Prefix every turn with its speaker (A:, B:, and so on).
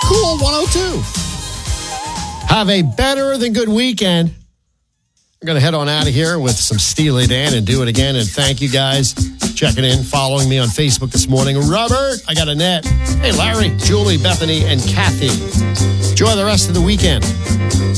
A: Cool 102. Have a better than good weekend. I'm going to head on out of here with some Steely Dan and do it again. And thank you guys checking in, following me on Facebook this morning. Robert, I got Annette. Hey, Larry, Julie, Bethany, and Kathy. Enjoy the rest of the weekend.